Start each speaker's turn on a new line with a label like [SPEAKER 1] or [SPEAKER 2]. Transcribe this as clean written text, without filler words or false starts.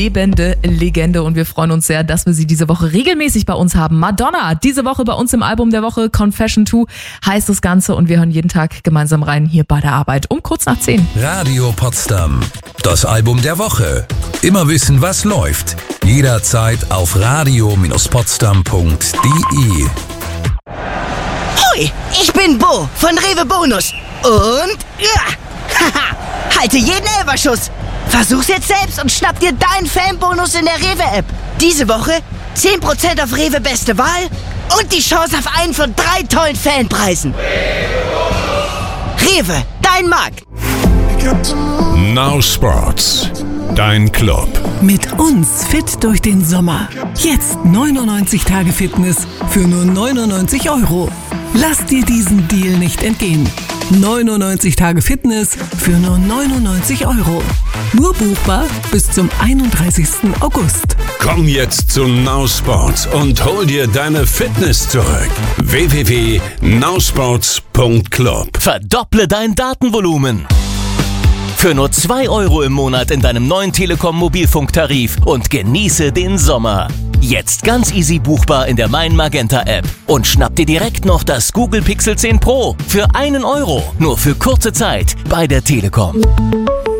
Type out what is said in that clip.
[SPEAKER 1] lebende Legende und wir freuen uns sehr, dass wir sie diese Woche regelmäßig bei uns haben. Madonna, diese Woche bei uns im Album der Woche, Confession 2 heißt das Ganze und wir hören jeden Tag gemeinsam rein hier bei der Arbeit um kurz nach 10.
[SPEAKER 2] Radio Potsdam, das Album der Woche. Immer wissen, was läuft. Jederzeit auf radio-potsdam.de.
[SPEAKER 3] Hoi, ich bin Bo von Rewe Bonus und halte jeden Elferschuss. Versuch's jetzt selbst und schnapp dir deinen Fanbonus in der Rewe-App. Diese Woche 10% auf Rewe Beste Wahl und die Chance auf einen von 3 tollen Fanpreisen. Rewe, dein Markt.
[SPEAKER 4] Now Sports, dein Club.
[SPEAKER 5] Mit uns fit durch den Sommer. Jetzt 99 Tage Fitness für nur 99 €. Lass dir diesen Deal nicht entgehen. 99 Tage Fitness für nur 99 €. Nur buchbar bis zum 31. August.
[SPEAKER 4] Komm jetzt zu Now Sports und hol dir deine Fitness zurück. www.nowsports.club.
[SPEAKER 6] Verdopple dein Datenvolumen. Für nur 2 € im Monat in deinem neuen Telekom Mobilfunktarif und genieße den Sommer. Jetzt ganz easy buchbar in der Mein Magenta App. Und schnapp dir direkt noch das Google Pixel 10 Pro für 1 €. Nur für kurze Zeit bei der Telekom.